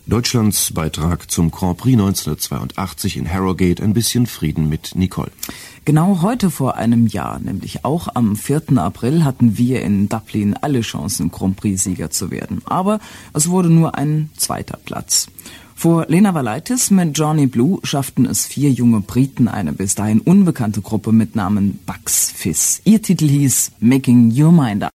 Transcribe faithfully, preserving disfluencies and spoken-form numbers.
Deutschlands Beitrag zum Grand Prix neunzehnhundertzweiundachtzig in Harrogate, ein bisschen Frieden mit Nicole. Genau heute vor einem Jahr, nämlich auch am vierten April, hatten wir in Dublin alle Chancen, Grand Prix-Sieger zu werden. Aber es wurde nur ein zweiter Platz. Vor Lena Valaitis mit Johnny Blue schafften es vier junge Briten, eine bis dahin unbekannte Gruppe mit Namen Bucks Fizz. Ihr Titel hieß Making Your Mind Up.